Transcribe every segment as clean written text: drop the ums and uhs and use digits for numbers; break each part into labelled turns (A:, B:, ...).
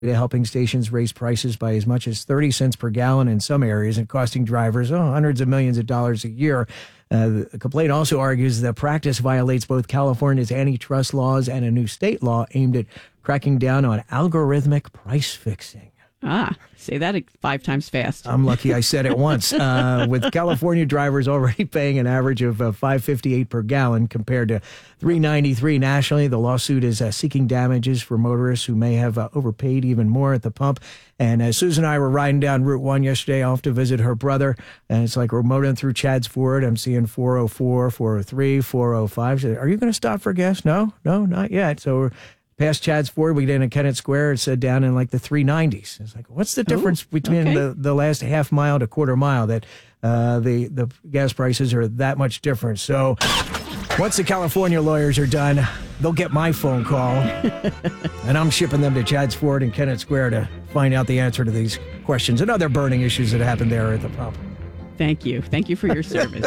A: helping stations raise prices by as much as 30 cents per gallon in some areas and costing drivers hundreds of millions of dollars a year. The complaint also argues the practice violates both California's antitrust laws and a new state law aimed at cracking down on algorithmic price fixing.
B: Say that 5 times fast.
A: I'm lucky I said it once. With California drivers already paying an average of $5.58 per gallon compared to $3.93 nationally, the lawsuit is seeking damages for motorists who may have overpaid even more at the pump. And Susan and I were riding down Route 1 yesterday off to visit her brother, and it's like we're motoring through Chadds Ford. I'm seeing 404, 403, 405. She said, "Are you going to stop for gas?" No, not yet. So we're past Chadds Ford, we get in Kennett Square. It's down in like the 390s. It's like, what's the difference between the last half mile to quarter mile that the gas prices are that much different? So once the California lawyers are done, they'll get my phone call, and I'm shipping them to Chadds Ford and Kennett Square to find out the answer to these questions and other burning issues that happened there at the pump.
B: Thank you. Thank you for your service.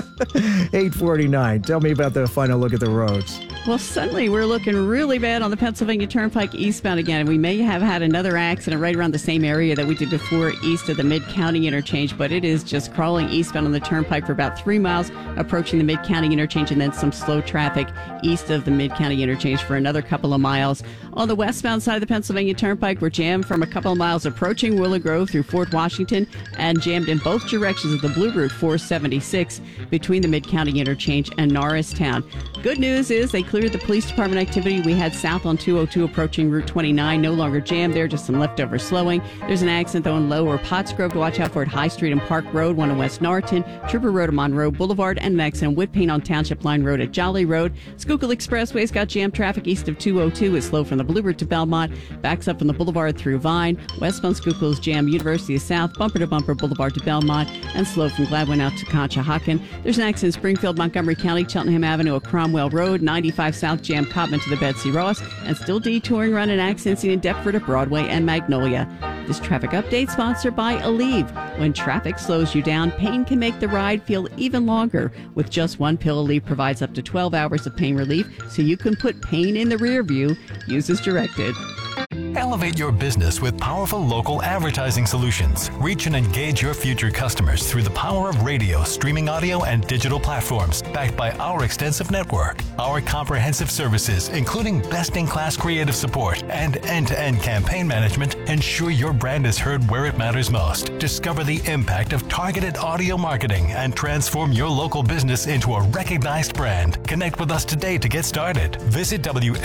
A: 8:49. Tell me about the final look at the roads.
B: Well, suddenly we're looking really bad on the Pennsylvania Turnpike eastbound again. And we may have had another accident right around the same area that we did before east of the Mid-County interchange, but it is just crawling eastbound on the Turnpike for about 3 miles, approaching the Mid-County interchange, and then some slow traffic east of the Mid-County interchange for another couple of miles. On the westbound side of the Pennsylvania Turnpike, we're jammed from a couple of miles approaching Willow Grove through Fort Washington and jammed in both directions of the Blue Route 476 between the Mid-County interchange and Norristown. Good news is they cleared the police department activity we had south on 202 approaching Route 29. No longer jammed there, just some leftover slowing. There's an accident though in Lower Pottsgrove to watch out for at High Street and Park Road, one in West Norriton, Trooper Road on Monroe Boulevard, and an accident Wood Paint on Township Line Road at Jolly Road. Schuylkill Expressway's got jam traffic east of 202. It's slow from the Blue Route to Belmont, backs up from the Boulevard through Vine. Westbound Schuylkill's jam University of South, bumper to bumper Boulevard to Belmont, and slow from Gladwin out to Conshohocken. There's an accident in Springfield, Montgomery County, Cheltenham Avenue at Cromwell Road, 95 South jam Cobman to the Betsy Ross, and still detouring around an accident scene in Deptford at Broadway and Magnolia. This traffic update sponsored by Aleve. When traffic slows you down, pain can make the ride feel even longer. With just one pill, Aleve provides up to 12 hours of pain relief, so you can put pain in the rear view. Use as directed.
C: Elevate your business with powerful local advertising solutions. Reach and engage your future customers through the power of radio, streaming audio, and digital platforms, backed by our extensive network. Our comprehensive services, including best-in-class creative support and end-to-end campaign management, ensure your brand is heard where it matters most. Discover the impact of targeted audio marketing and transform your local business into a recognized brand. Connect with us today to get started. Visit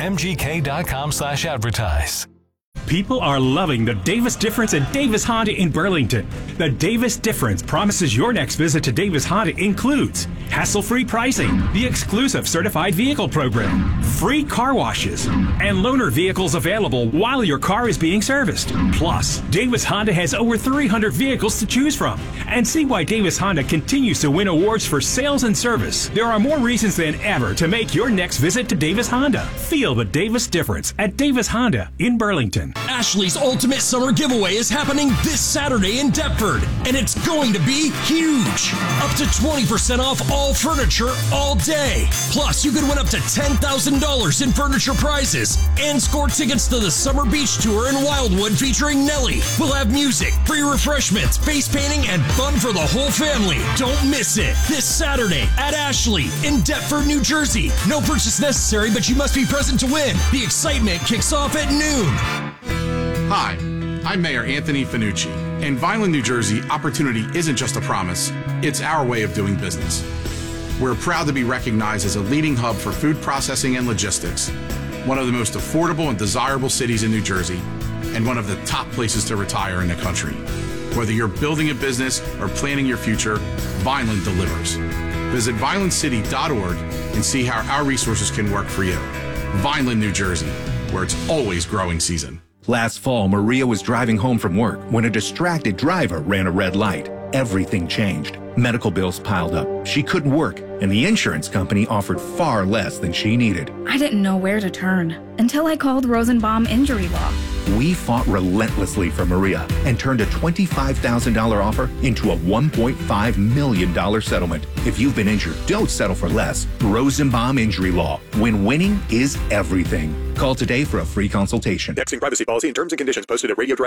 C: WMGK.com/advertise.
D: People are loving the Davis Difference at Davis Honda in Burlington. The Davis Difference promises your next visit to Davis Honda includes hassle-free pricing, the exclusive certified vehicle program, free car washes, and loaner vehicles available while your car is being serviced. Plus, Davis Honda has over 300 vehicles to choose from. And see why Davis Honda continues to win awards for sales and service. There are more reasons than ever to make your next visit to Davis Honda. Feel the Davis Difference at Davis Honda in Burlington.
E: Ashley's Ultimate Summer Giveaway is happening this Saturday in Deptford, and it's going to be huge. Up to 20% off all furniture all day. Plus, you could win up to $10,000 in furniture prizes and score tickets to the Summer Beach Tour in Wildwood featuring Nelly. We'll have music, free refreshments, face painting, and fun for the whole family. Don't miss it. This Saturday at Ashley in Deptford, New Jersey. No purchase necessary, but you must be present to win. The excitement kicks off at noon.
F: Hi, I'm Mayor Anthony Finucci. In Vineland, New Jersey, opportunity isn't just a promise, it's our way of doing business. We're proud to be recognized as a leading hub for food processing and logistics, one of the most affordable and desirable cities in New Jersey, and one of the top places to retire in the country. Whether you're building a business or planning your future, Vineland delivers. Visit vinelandcity.org and see how our resources can work for you. Vineland, New Jersey, where it's always growing season.
G: Last fall, Maria was driving home from work when a distracted driver ran a red light. Everything changed. Medical bills piled up. She couldn't work, and the insurance company offered far less than she needed.
H: I didn't know where to turn until I called Rosenbaum Injury Law.
G: We fought relentlessly for Maria and turned a $25,000 offer into a $1.5 million settlement. If you've been injured, don't settle for less. Rosenbaum Injury Law. When winning is everything. Call today for a free consultation.
H: Texting privacy policy and terms and conditions posted at